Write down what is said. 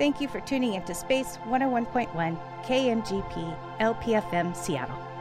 Thank you for tuning into Space 101.1 KMGP LPFM Seattle.